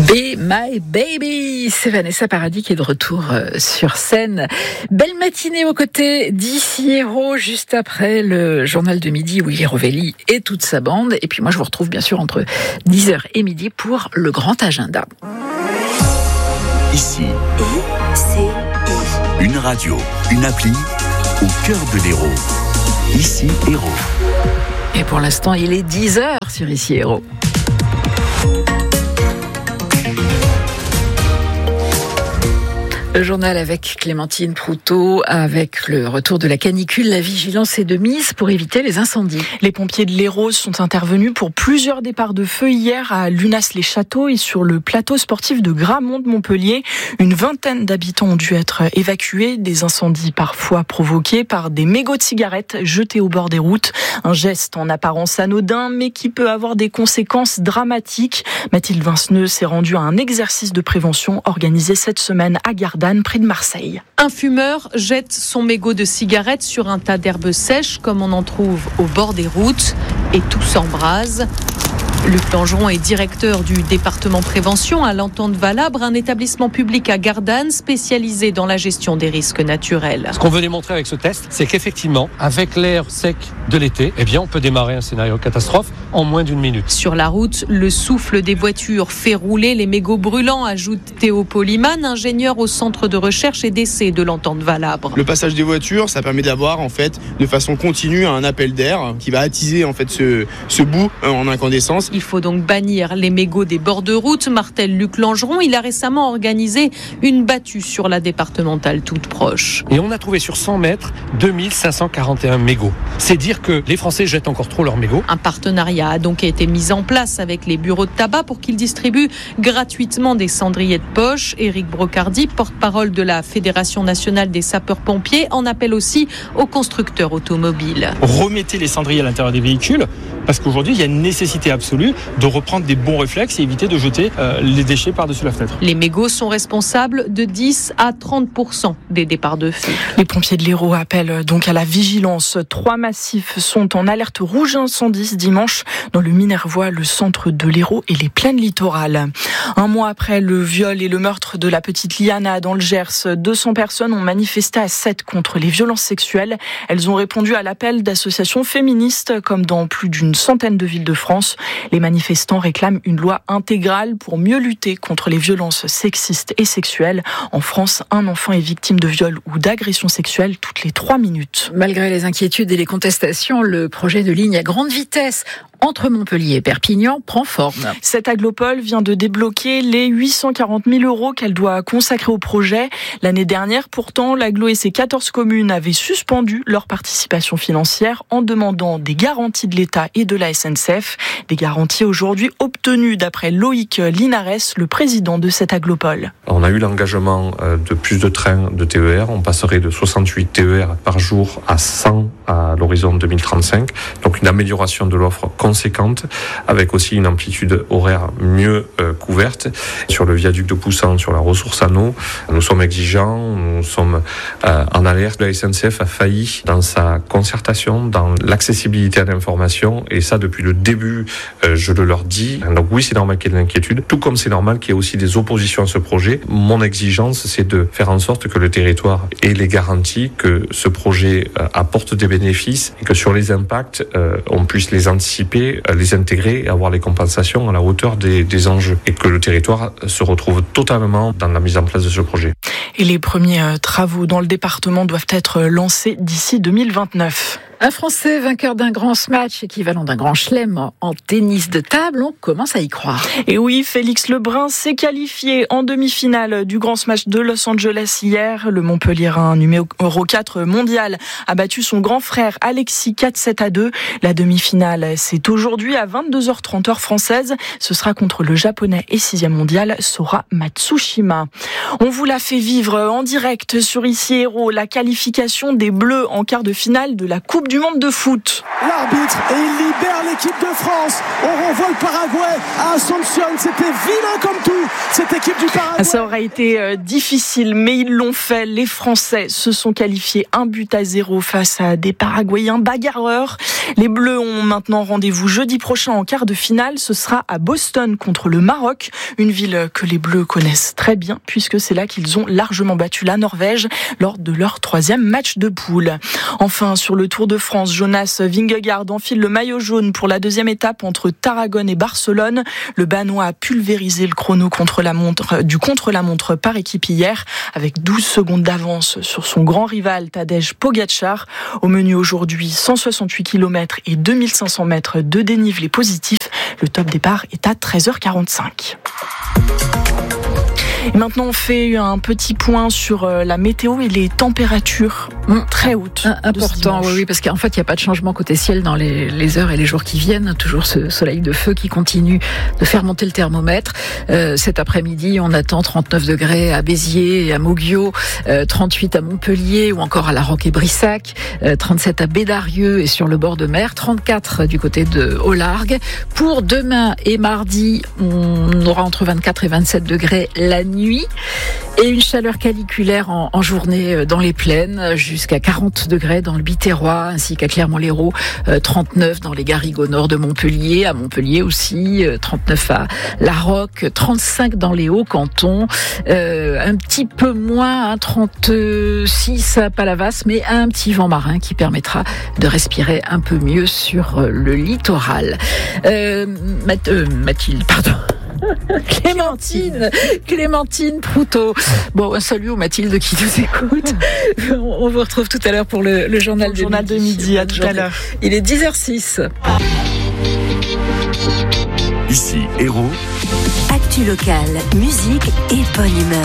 Be My Baby, c'est Vanessa Paradis qui est de retour sur scène. Belle matinée aux côtés d'Ici Héros, juste après le journal de midi où Hiro Velli et toute sa bande. Et puis moi je vous retrouve bien sûr entre 10h et midi pour le grand agenda. Ici, une radio, une appli au cœur de l'Hérault. Ici Héros. Et pour l'instant il est 10h sur Ici Héros. Le journal avec Clémentine Proutot, avec le retour de la canicule, la vigilance est de mise pour éviter les incendies. Les pompiers de l'Hérault sont intervenus pour plusieurs départs de feu hier à Lunas-les-Châteaux et sur le plateau sportif de Gramont-de-Montpellier. Une vingtaine d'habitants ont dû être évacués, des incendies parfois provoqués par des mégots de cigarettes jetés au bord des routes. Un geste en apparence anodin, mais qui peut avoir des conséquences dramatiques. Mathilde Vinceneux s'est rendue à un exercice de prévention organisé cette semaine à Gardanne, près de Marseille. Un fumeur jette son mégot de cigarette sur un tas d'herbes sèches, comme on en trouve au bord des routes, et tout s'embrase. Luc Langeron est directeur du département prévention à l'Entente-Valabre, un établissement public à Gardanne spécialisé dans la gestion des risques naturels. Ce qu'on veut démontrer avec ce test, c'est qu'effectivement, avec l'air sec de l'été, on peut démarrer un scénario catastrophe en moins d'une minute. Sur la route, le souffle des voitures fait rouler les mégots brûlants, ajoute Théo Polyman, ingénieur au centre de recherche et d'essai de l'Entente-Valabre. Le passage des voitures, ça permet d'avoir de façon continue un appel d'air qui va attiser ce bout en incandescence. Il faut donc bannir les mégots des bords de route, martèle Luc Langeron. Il a récemment organisé une battue sur la départementale toute proche. Et on a trouvé sur 100 mètres 2541 mégots. C'est dire que les Français jettent encore trop leurs mégots. Un partenariat a donc été mis en place avec les bureaux de tabac pour qu'ils distribuent gratuitement des cendriers de poche. Éric Brocardi, porte-parole de la Fédération nationale des sapeurs-pompiers, en appelle aussi aux constructeurs automobiles. Remettez les cendriers à l'intérieur des véhicules, parce qu'aujourd'hui, il y a une nécessité absolue de reprendre des bons réflexes et éviter de jeter les déchets par-dessus la fenêtre. Les mégots sont responsables de 10 à 30% des départs de feu. Les pompiers de l'Hérault appellent donc à la vigilance. 3 massifs sont en alerte rouge incendie ce dimanche dans le Minervois, le centre de l'Hérault et les plaines littorales. Un mois après le viol et le meurtre de la petite Liana dans le Gers, 200 personnes ont manifesté à 7 contre les violences sexuelles. Elles ont répondu à l'appel d'associations féministes comme dans plus d'une centaine de villes de France. Les manifestants réclament une loi intégrale pour mieux lutter contre les violences sexistes et sexuelles. En France, un enfant est victime de viol ou d'agression sexuelle toutes les 3 minutes. Malgré les inquiétudes et les contestations, le projet de ligne à grande vitesse entre Montpellier et Perpignan prend forme. Cette aglopole vient de débloquer les 840 000 € qu'elle doit consacrer au projet. L'année dernière, pourtant, l'agglo et ses 14 communes avaient suspendu leur participation financière en demandant des garanties de l'État et de la SNCF. Des garanties aujourd'hui obtenues d'après Loïc Linares, le président de cette aglopole. On a eu l'engagement de plus de trains de TER. On passerait de 68 TER par jour à 100 à l'horizon 2035. Donc une amélioration de l'offre conséquente, avec aussi une amplitude horaire mieux couverte. Sur le viaduc de Poussan, sur la ressource en eau, nous sommes exigeants, nous sommes en alerte. La SNCF a failli dans sa concertation, dans l'accessibilité à l'information, et ça depuis le début, je le leur dis. Donc oui, c'est normal qu'il y ait de l'inquiétude, tout comme c'est normal qu'il y ait aussi des oppositions à ce projet. Mon exigence, c'est de faire en sorte que le territoire ait les garanties, que ce projet apporte des bénéfices, et que sur les impacts, on puisse les anticiper, les intégrer et avoir les compensations à la hauteur des enjeux, et que le territoire se retrouve totalement dans la mise en place de ce projet. Et les premiers travaux dans le département doivent être lancés d'ici 2029. Un Français vainqueur d'un grand smash, équivalent d'un grand chelem en tennis de table, on commence à y croire. Et oui, Félix Lebrun s'est qualifié en demi-finale du grand smash de Los Angeles hier. Le Montpelliérain numéro 4 mondial a battu son grand frère Alexis 4-7-2. La demi-finale, c'est aujourd'hui à 22h30 heure française. Ce sera contre le japonais et 6e mondial Sora Matsushima. On vous l'a fait vivre suivre en direct sur Ici Héros la qualification des Bleus en quart de finale de la Coupe du Monde de foot. L'arbitre et il libère l'équipe de France. On renvoie le Paraguay à Asunción. C'était vilain comme tout, cette équipe du Paraguay. Ça aurait été difficile, mais ils l'ont fait. Les Français se sont qualifiés 1-0 face à des Paraguayens bagarreurs. Les Bleus ont maintenant rendez-vous jeudi prochain en quart de finale. Ce sera à Boston contre le Maroc, une ville que les Bleus connaissent très bien puisque c'est là qu'ils ont largement battu la Norvège lors de leur 3e match de poule. Enfin, sur le Tour de France, Jonas Vingegaard enfile le maillot jaune pour la 2e étape entre Tarragone et Barcelone. Le Danois a pulvérisé le chrono du contre-la-montre par équipe hier avec 12 secondes d'avance sur son grand rival Tadej Pogačar. Au menu aujourd'hui, 168 km et 2500 mètres de dénivelé positif. Le top départ est à 13h45. Et maintenant, on fait un petit point sur la météo et les températures très hautes. Important, oui, parce qu'en fait, il n'y a pas de changement côté ciel dans les heures et les jours qui viennent. Toujours ce soleil de feu qui continue de faire monter le thermomètre. Cet après-midi, on attend 39 degrés à Béziers et à Moguio, 38 à Montpellier ou encore à La Roque et Brissac, 37 à Bédarieux et sur le bord de mer, 34 du côté de Au-Largue. Pour demain et mardi, on aura entre 24 et 27 degrés la nuit et une chaleur caniculaire en journée dans les plaines, jusqu'à 40 degrés dans le Biterrois ainsi qu'à Clermont-Lérault, 39 dans les Garrigues au nord de Montpellier, à Montpellier aussi, 39 à La Roque, 35 dans les Hauts-Cantons, un petit peu moins, 36 à Palavas, mais un petit vent marin qui permettra de respirer un peu mieux sur le littoral. Mathilde, pardon. Clémentine Proutot. Bon, un salut aux Mathilde qui nous écoute. On vous retrouve tout à l'heure pour le journal de midi. À tout à l'heure. Il est 10h06. Ici Héros. Actu locale, musique et bonne humeur.